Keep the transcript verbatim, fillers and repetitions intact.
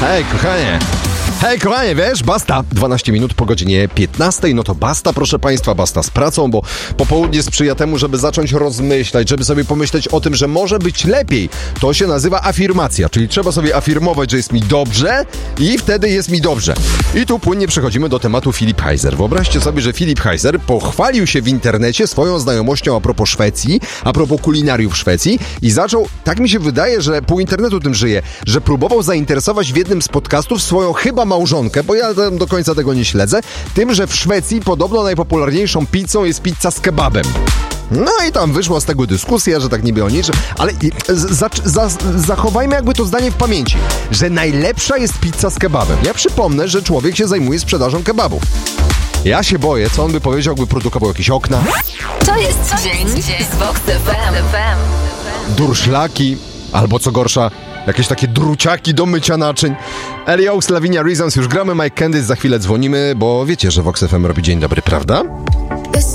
Hej, kochanie. Hej, kochanie, wiesz, basta. dwanaście minut po godzinie piętnastej, no to basta, proszę państwa, basta z pracą, bo popołudnie sprzyja temu, żeby zacząć rozmyślać, żeby sobie pomyśleć o tym, że może być lepiej. To się nazywa afirmacja, czyli trzeba sobie afirmować, że jest mi dobrze i wtedy jest mi dobrze. I tu płynnie przechodzimy do tematu Filip Heiser. Wyobraźcie sobie, że Filip Heiser pochwalił się w internecie swoją znajomością a propos Szwecji, a propos kulinariów Szwecji i zaczął, tak mi się wydaje, że pół internetu tym żyje, że próbował zainteresować w jednym z podcastów swoją chyba małżonkę, bo ja do końca tego nie śledzę, tym, że w Szwecji podobno najpopularniejszą pizzą jest pizza z kebabem. No i tam wyszła z tego dyskusja, że tak niby o niczym, ale za, za, zachowajmy jakby to zdanie w pamięci, że najlepsza jest pizza z kebabem. Ja przypomnę, że człowiek się zajmuje sprzedażą kebabów. Ja się boję, co on by powiedział, jakby produkował jakieś okna. To jest dzień z Vox F M. Durszlaki, albo co gorsza, jakieś takie druciaki do mycia naczyń. Eliox, Lavinia Reasons, już gramy Mike Candice, za chwilę dzwonimy, bo wiecie, że Vox F M robi dzień dobry, prawda?